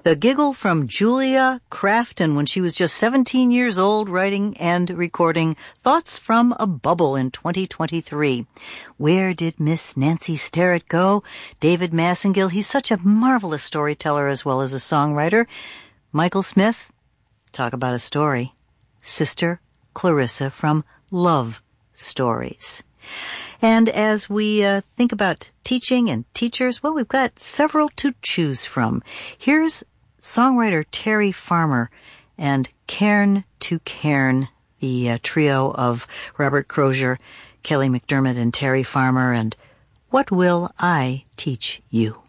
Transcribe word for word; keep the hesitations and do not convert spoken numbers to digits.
The giggle from Julia Crafton when she was just seventeen years old, writing and recording Thoughts from a Bubble in twenty twenty-three. Where did Miss Nancy Sterrett go? David Massengill, he's such a marvelous storyteller as well as a songwriter. Michael Smith, talk about a story. Sister Clarissa from Love Stories. And as we uh, think about teaching and teachers, well, we've got several to choose from. Here's songwriter Terry Farmer and Cairn to Cairn, the uh, trio of Robert Crozier, Kelly McDermott, and Terry Farmer, and What Will I Teach You?